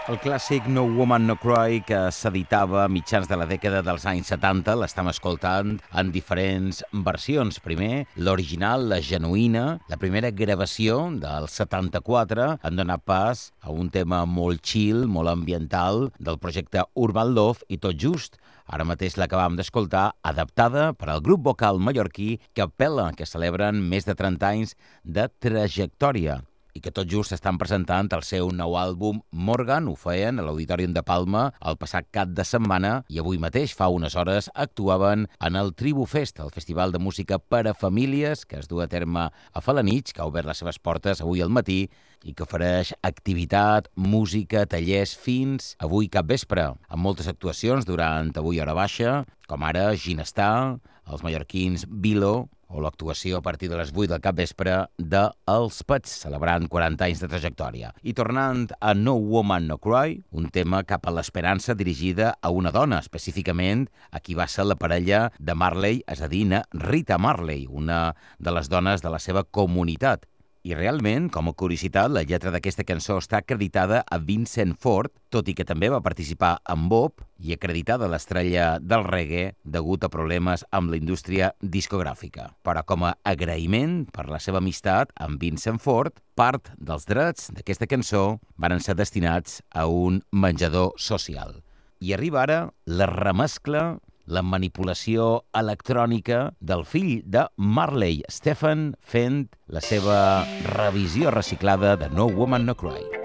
El clàssic No Woman No Cry, que s'editava a mitjans de la dècada dels anys 70, l'estem escoltant en diferents versions. Primer, l'original, la genuïna, la primera gravació del 74, han donat pas a un tema molt chill, molt ambiental, del projecte Urban Love i Tot Just. Ara mateix l'acabam d'escoltar, adaptada per al grup vocal mallorquí Capella, que celebren més de 30 anys de trajectòria i que tot just estan presentant el seu nou àlbum Morgan. Ho feien a l'Auditorium de Palma el passat cap de setmana i avui mateix, fa unes hores, actuaven en el Tribu Fest, el festival de música per a famílies que es du a terme a Felanitx, que ha obert les seves portes avui al matí i que ofereix activitat, música, tallers fins avui capvespre, amb moltes actuacions durant avui hora baixa, com ara Ginestar, els mallorquins Vilo, o l'actuació a partir de les 8 del capvespre de Els Pets, celebrant 40 anys de trajectòria. I tornant a No Woman No Cry, un tema cap a l'esperança dirigida a una dona, específicament a qui va ser la parella de Marley, és a dir, Rita Marley, una de les dones de la seva comunitat. I realment, com a curiositat, la lletra d'aquesta cançó està acreditada a Vincent Ford, tot i que també va participar en Bob i acreditada a l'estrella del reggae degut a problemes amb la indústria discogràfica. Però com a agraïment per la seva amistat amb Vincent Ford, part dels drets d'aquesta cançó van ser destinats a un menjador social. I arriba ara la remescla, la manipulació electrònica del fill de Marley, Stephen, fent la seva revisió reciclada de No Woman No Cry.